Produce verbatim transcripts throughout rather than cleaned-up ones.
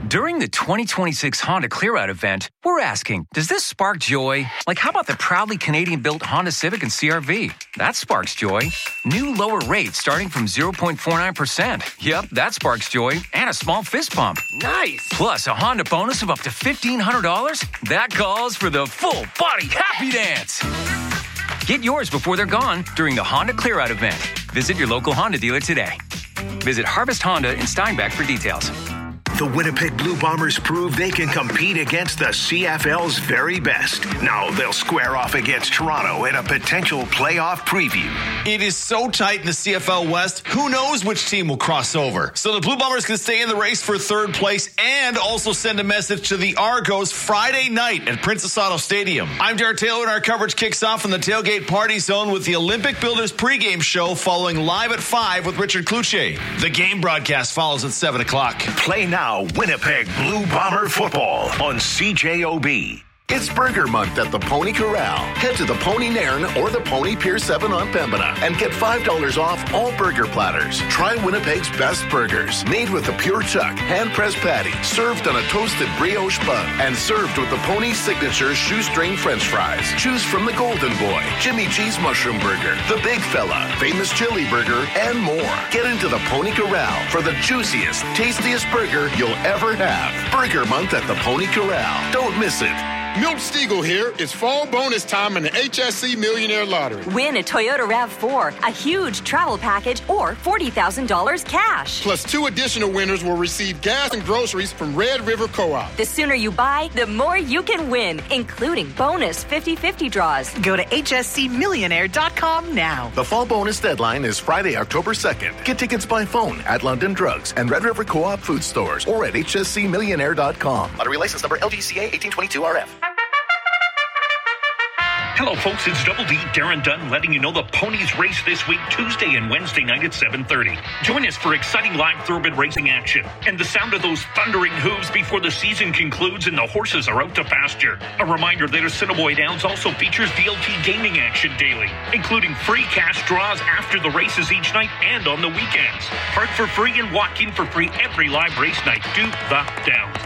During the twenty twenty-six Honda Clear Out event, we're asking, does this spark joy? Like, how about the proudly Canadian-built Honda Civic and C R V? That sparks joy. New lower rates starting from zero point four nine percent. Yep, that sparks joy. And a small fist pump. Nice! Plus a Honda bonus of up to fifteen hundred dollars. That calls for the full-body happy dance. Get yours before they're gone during the Honda Clear Out event. Visit your local Honda dealer today. Visit Harvest Honda in Steinbach for details. The Winnipeg Blue Bombers prove they can compete against the C F L's very best. Now they'll square off against Toronto in a potential playoff preview. It is so tight in the C F L West, who knows which team will cross over. So the Blue Bombers can stay in the race for third place and also send a message to the Argos Friday night at Princess Auto Stadium. I'm Derek Taylor, and our coverage kicks off in the Tailgate Party Zone with the Olympic Builders pregame show following live at five with Richard Cloutier. The game broadcast follows at seven o'clock. Play now. Winnipeg Blue Bomber football on C J O B. It's Burger Month at the Pony Corral. Head to the Pony Nairn or the Pony Pier seven on Pembina and get five dollars off all burger platters. Try Winnipeg's best burgers, made with a pure chuck, hand-pressed patty, served on a toasted brioche bun, and served with the Pony signature shoestring French fries. Choose from the Golden Boy, Jimmy G's Mushroom Burger, the Big Fella, Famous Chili Burger, and more. Get into the Pony Corral for the juiciest, tastiest burger you'll ever have. Burger Month at the Pony Corral. Don't miss it. Milt Stiegel here. It's fall bonus time in the H S C Millionaire Lottery. Win a Toyota RAV four, a huge travel package, or forty thousand dollars cash. Plus, two additional winners will receive gas and groceries from Red River Co-op. The sooner you buy, the more you can win, including bonus fifty-fifty draws. Go to H S C millionaire dot com now. The fall bonus deadline is Friday, October second. Get tickets by phone at London Drugs and Red River Co-op food stores or at H S C millionaire dot com. Lottery license number L G C A eighteen twenty-two R F. Hello, folks. It's Double D, Darren Dunn, letting you know the Ponies race this week, Tuesday and Wednesday night at seven thirty. Join us for exciting live thoroughbred racing action and the sound of those thundering hooves before the season concludes and the horses are out to pasture. A reminder that Assiniboia Downs also features V L T gaming action daily, including free cash draws after the races each night and on the weekends. Park for free and walk in for free every live race night. Do the Downs.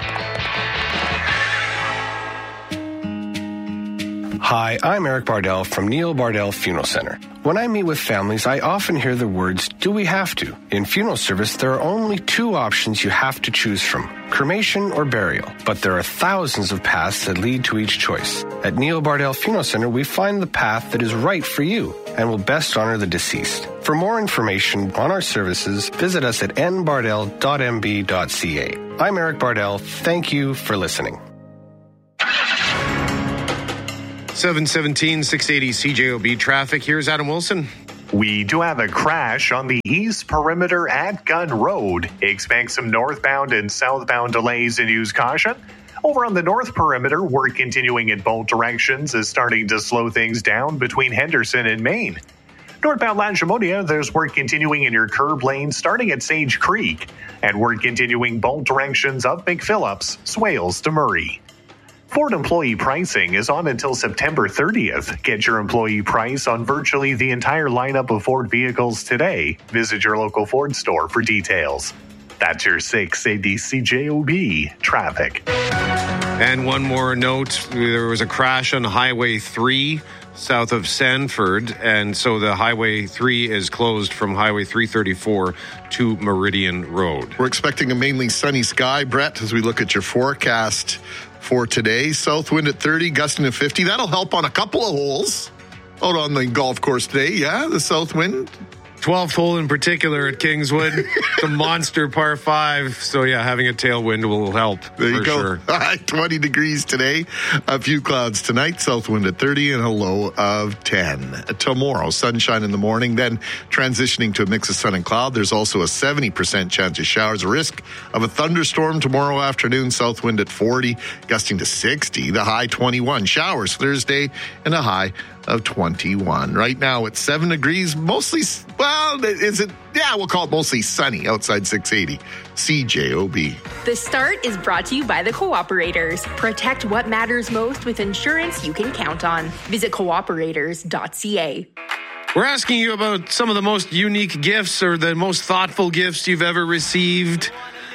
Hi, I'm Eric Bardell from Neil Bardell Funeral Center. When I meet with families, I often hear the words, do we have to? In funeral service, there are only two options you have to choose from, cremation or burial. But there are thousands of paths that lead to each choice. At Neil Bardell Funeral Center, we find the path that is right for you and will best honor the deceased. For more information on our services, visit us at n bardell dot m b dot c a. I'm Eric Bardell. Thank you for listening. seven seventeen, six eighty C J O B traffic. Here's Adam Wilson. We do have a crash on the east perimeter at Gunn Road. Expect some northbound and southbound delays and use caution. Over on the north perimeter, work continuing in both directions is starting to slow things down between Henderson and Maine. Northbound Lashimonia, there's work continuing in your curb lane starting at Sage Creek. And work continuing both directions up McPhillips, Swales to Murray. Ford employee pricing is on until September thirtieth. Get your employee price on virtually the entire lineup of Ford vehicles today. Visit your local Ford store for details. That's your six eighty C J O B traffic. And one more note, there was a crash on Highway three south of Sanford, and so the Highway three is closed from Highway three thirty-four to Meridian Road. We're expecting a mainly sunny sky, Brett, as we look at your forecast for today. South wind at thirty, gusting to fifty. That'll help on a couple of holes out on the golf course today. Yeah, the south wind. twelfth hole in particular at Kingswood, the monster par five. So, yeah, having a tailwind will help. There you for go. Sure. twenty degrees today, a few clouds tonight, south wind at thirty, and a low of ten. Tomorrow, sunshine in the morning, then transitioning to a mix of sun and cloud. There's also a seventy percent chance of showers. A risk of a thunderstorm tomorrow afternoon, south wind at forty, gusting to sixty, the high twenty-one. Showers Thursday, and a high of twenty-one. Right now it's seven degrees, mostly, well, is it? Yeah, we'll call it mostly sunny outside six eighty C J O B. The Start is brought to you by the Cooperators. Protect what matters most with insurance you can count on. Visit cooperators dot c a. We're asking you about some of the most unique gifts or the most thoughtful gifts you've ever received.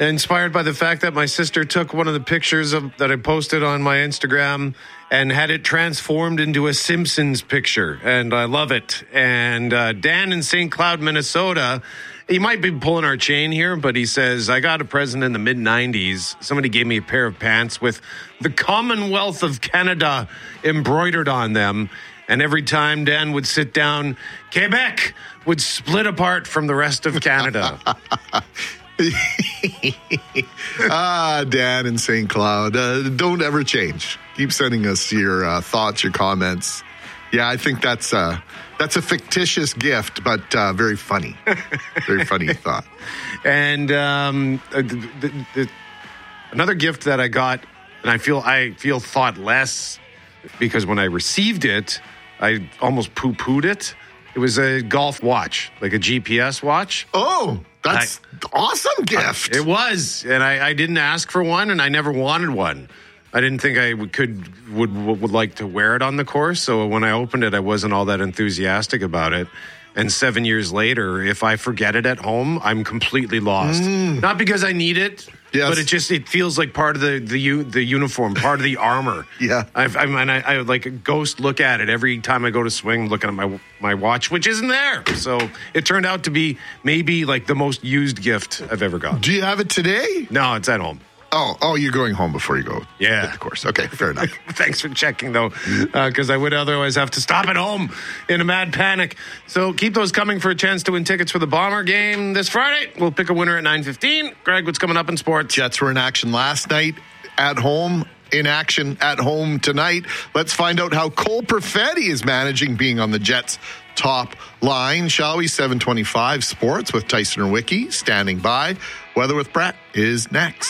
Inspired by the fact that my sister took one of the pictures of, that I posted on my Instagram and had it transformed into a Simpsons picture. And I love it. And uh, Dan in Saint Cloud, Minnesota, he might be pulling our chain here, but he says, I got a present in the mid nineties. Somebody gave me a pair of pants with the Commonwealth of Canada embroidered on them. And every time Dan would sit down, Quebec would split apart from the rest of Canada. ah, Dan in Saint Cloud. Uh, don't ever change. Keep sending us your uh, thoughts, your comments. Yeah, I think that's uh, that's a fictitious gift, but uh, very funny. Very funny thought. And um, the, the, the, another gift that I got, and I feel I feel thought less because when I received it, I almost poo-pooed it. It was a golf watch, like a G P S watch. Oh, that's I, awesome gift. I, it was, and I, I didn't ask for one, and I never wanted one. I didn't think I would, could would would like to wear it on the course, so when I opened it, I wasn't all that enthusiastic about it. And seven years later, if I forget it at home, I'm completely lost. Mm. Not because I need it, yes. but it just it feels like part of the the, the uniform, part of the armor. Yeah, I've, I mean, I, I like a ghost look at it every time I go to swing, looking at my my watch, which isn't there. So it turned out to be maybe like the most used gift I've ever got. Do you have it today? No, it's at home. Oh, oh, you're going home before you go. Yeah, of course. Okay, fair enough. Thanks for checking, though, because uh, I would otherwise have to stop at home in a mad panic. So keep those coming for a chance to win tickets for the Bomber game this Friday. We'll pick a winner at nine fifteen. Greg, what's coming up in sports? Jets were in action last night at home. In action at home tonight. Let's find out how Cole Perfetti is managing being on the Jets' top line, shall we? seven twenty-five Sports with Tyson Urwicki standing by. Weather with Brett is next.